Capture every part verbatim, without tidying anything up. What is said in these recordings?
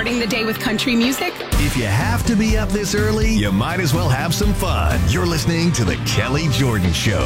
starting the day with country music? If you have to be up this early, you might as well have some fun. You're listening to The Kelly Jordan Show.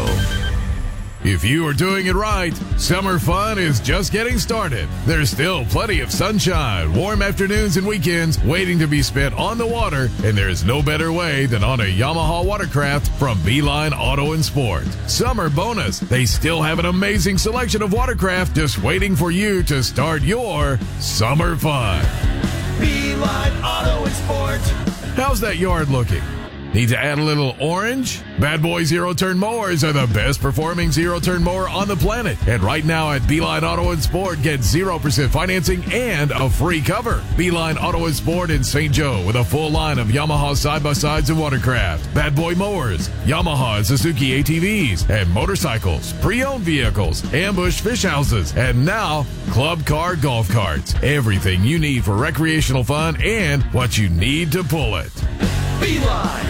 If you are doing it right, summer fun is just getting started. There's still plenty of sunshine, warm afternoons and weekends waiting to be spent on the water, and there's no better way than on a Yamaha watercraft from Beeline Auto and Sport. Summer bonus, they still have an amazing selection of watercraft just waiting for you to start your summer fun. Beeline Auto and Sport. How's that yard looking? Need to add a little orange? Bad Boy zero-turn mowers are the best performing zero-turn mower on the planet. And right now at Beeline Auto and Sport, get zero percent financing and a free cover. Beeline Auto and Sport in Saint Joe with a full line of Yamaha side-by-sides and watercraft, Bad Boy mowers, Yamaha and Suzuki A T Vs, and motorcycles, pre-owned vehicles, ambush fish houses, and now club car golf carts. Everything you need for recreational fun and what you need to pull it. Beeline.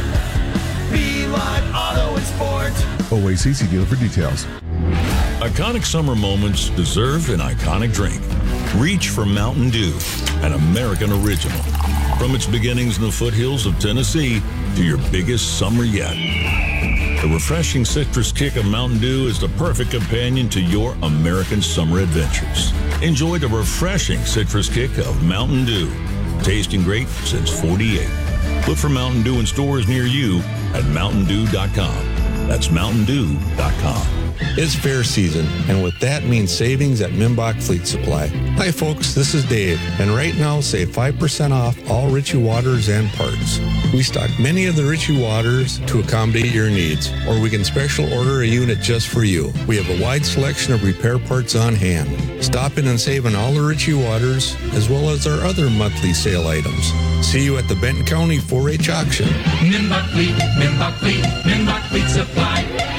Beeline Auto and Sport. O A C C dealer for details. Iconic summer moments deserve an iconic drink. Reach for Mountain Dew, an American original. From its beginnings in the foothills of Tennessee to your biggest summer yet. The refreshing citrus kick of Mountain Dew is the perfect companion to your American summer adventures. Enjoy the refreshing citrus kick of Mountain Dew. Tasting great since forty-eight. Look for Mountain Dew in stores near you at mountain dew dot com. That's mountain dew dot com. It's fair season, and with that means savings at Minbach Fleet Supply. Hi folks, this is Dave, and right now save five percent off all Ritchie Waters and parts. We stock many of the Ritchie Waters to accommodate your needs, or we can special order a unit just for you. We have a wide selection of repair parts on hand. Stop in and save on all the Ritchie Waters, as well as our other monthly sale items. See you at the Benton County four H auction. Minbach Fleet, Minbach Fleet, Minbach Fleet Supply.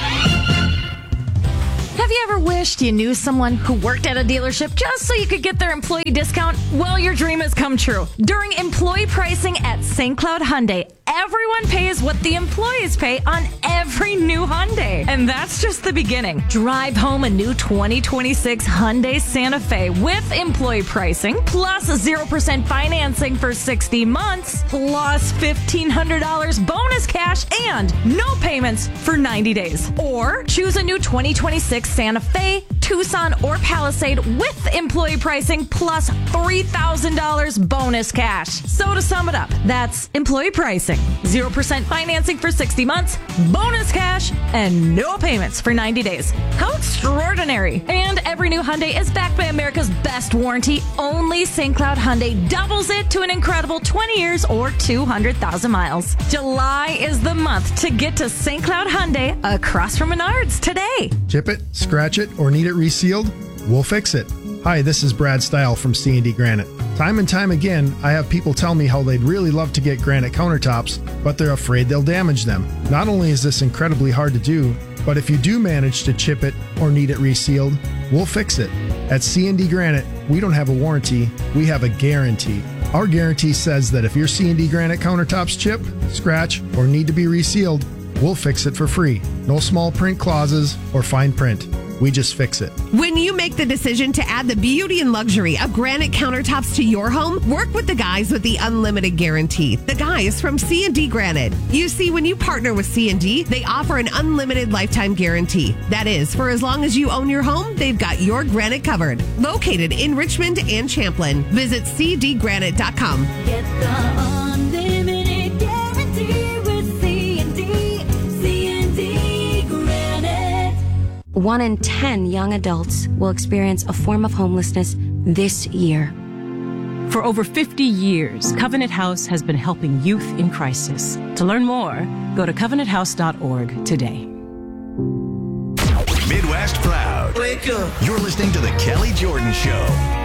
Have you ever wished you knew someone who worked at a dealership just so you could get their employee discount? Well, your dream has come true. During employee pricing at Saint Cloud Hyundai, everyone pays what the employees pay on every new Hyundai. And that's just the beginning. Drive home a new twenty twenty-six Hyundai Santa Fe with employee pricing, plus zero percent financing for sixty months, plus fifteen hundred dollars bonus cash, and no payments for ninety days. Or choose a new twenty twenty-six Santa Fe, Tucson, or Palisade with employee pricing plus three thousand dollars bonus cash. So to sum it up, that's employee pricing, zero percent financing for sixty months, bonus cash, and no payments for ninety days. How extraordinary. And every new Hyundai is backed by America's best warranty. Only Saint Cloud Hyundai doubles it to an incredible twenty years or two hundred thousand miles. July is the month to get to Saint Cloud Hyundai across from Menards today. Chip it, scratch it, or need it resealed? We'll fix it. Hi, this is Brad Stile from C and D Granite. Time and time again, I have people tell me how they'd really love to get granite countertops, but they're afraid they'll damage them. Not only is this incredibly hard to do, but if you do manage to chip it or need it resealed, we'll fix it. At C and D Granite, we don't have a warranty, we have a guarantee. Our guarantee says that if your C and D Granite countertops chip, scratch, or need to be resealed, we'll fix it for free. No small print clauses or fine print. We just fix it. When you make the decision to add the beauty and luxury of granite countertops to your home, work with the guys with the unlimited guarantee. The guys from C and D Granite. You see, when you partner with C and D, they offer an unlimited lifetime guarantee. That is, for as long as you own your home, they've got your granite covered. Located in Richmond and Champlin. Visit c d granite dot com. Get the unlimited guarantee with C and D. C and D Granite. One in ten young adults will experience a form of homelessness this year. For over fifty years, Covenant House has been helping youth in crisis. To learn more, go to covenant house dot org today. Midwest Proud. Wake up. You're listening to The Kelly Jordan Show.